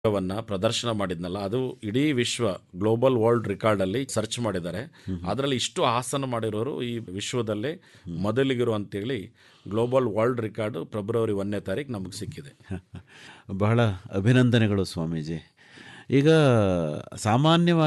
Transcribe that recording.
ವನ್ನ ಪ್ರದರ್ಶನ ಮಾಡಿದ್ನಲ್ಲ, ಅದು ಇಡೀ ವಿಶ್ವ ಗ್ಲೋಬಲ್ ವರ್ಲ್ಡ್ ರೆಕಾರ್ಡಲ್ಲಿ ಸರ್ಚ್ ಮಾಡಿದ್ದಾರೆ. ಅದರಲ್ಲಿ ಇಷ್ಟು ಆಸನ ಮಾಡಿರೋರು ಈ ವಿಶ್ವದಲ್ಲೇ ಮೊದಲಿಗರು ಅಂತೇಳಿ ಗ್ಲೋಬಲ್ ವರ್ಲ್ಡ್ ರೆಕಾರ್ಡು ಫೆಬ್ರವರಿ 1ನೇ ತಾರೀಕು ನಮಗೆ ಸಿಕ್ಕಿದೆ. ಬಹಳ ಅಭಿನಂದನೆಗಳು ಸ್ವಾಮೀಜಿ. ಈಗ ಸಾಮಾನ್ಯವಾಗಿ